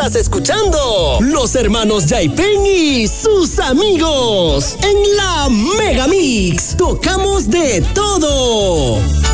Estás escuchando Los Hermanos Yaipen y sus amigos en la Mega Mix. Tocamos de todo.